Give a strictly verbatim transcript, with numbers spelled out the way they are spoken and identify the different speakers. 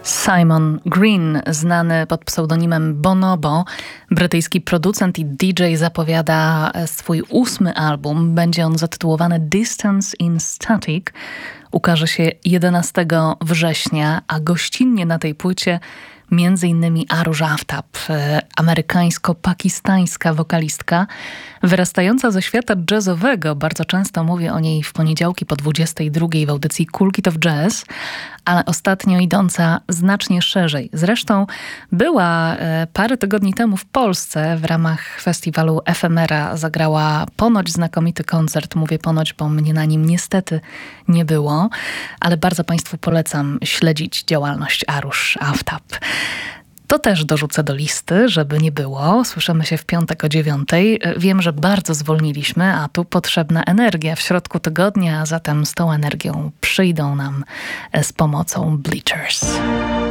Speaker 1: Simon Green, znany pod pseudonimem Bonobo, brytyjski producent i D J, zapowiada swój ósmy album. Będzie on zatytułowany Distance in Static. Ukaże się jedenastego września, a gościnnie na tej płycie między innymi Arush Aftab, amerykańsko-pakistańska wokalistka, wyrastająca ze świata jazzowego. Bardzo często mówię o niej w poniedziałki po dwudziestej drugiej w audycji Cool Kid of Jazz, ale ostatnio idąca znacznie szerzej. Zresztą była parę tygodni temu w Polsce w ramach festiwalu Efemera. Zagrała ponoć znakomity koncert. Mówię ponoć, bo mnie na nim niestety nie było, ale bardzo Państwu polecam śledzić działalność Arush Aftab. To też dorzucę do listy, żeby nie było. Słyszymy się w piątek o dziewiątej. Wiem, że bardzo zwolniliśmy, a tu potrzebna energia w środku tygodnia, a zatem z tą energią przyjdą nam z pomocą Bleachers.